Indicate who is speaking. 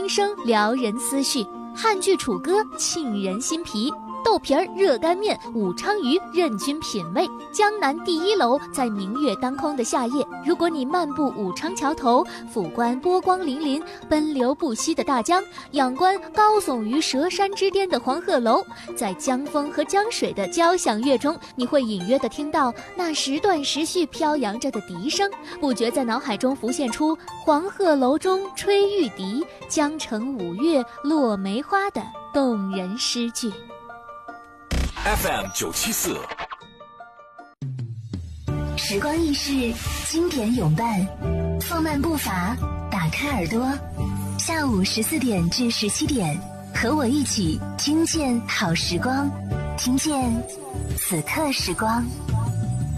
Speaker 1: 声撩人思绪，汉剧楚歌沁人心脾，豆皮儿、热干面、武昌鱼任君品味。江南第一楼，在明月当空的夏夜，如果你漫步武昌桥头，俯观波光粼粼、奔流不息的大江，仰观高耸于蛇山之巅的黄鹤楼，在江风和江水的交响乐中，你会隐约地听到那时断时续飘扬着的笛声，不觉在脑海中浮现出黄鹤楼中吹玉笛，江城五月落梅花的动人诗句。
Speaker 2: FM 974，
Speaker 3: 时光易逝，经典永伴，放慢步伐，打开耳朵，下午14点至17点，和我一起听见好时光，听见此刻时光。